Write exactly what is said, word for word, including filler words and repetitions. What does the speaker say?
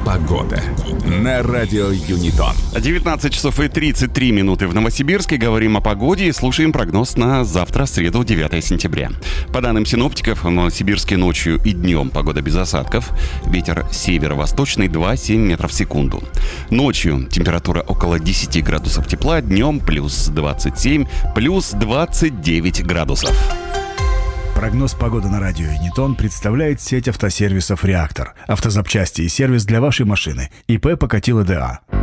Погода на радио Юнитон. девятнадцать часов и тридцать три минуты в Новосибирске. Говорим о погоде и слушаем прогноз на завтра, среду, девятое сентября. По данным синоптиков, в Новосибирске ночью и днем погода без осадков. Ветер северо-восточный два-семь метров в секунду. Ночью температура около десять градусов тепла, днем плюс двадцать семь, плюс двадцать девять градусов. Прогноз погоды на радио Юнитон представляет сеть автосервисов «Реактор». Автозапчасти и сервис для вашей машины. ИП Покатило ДА.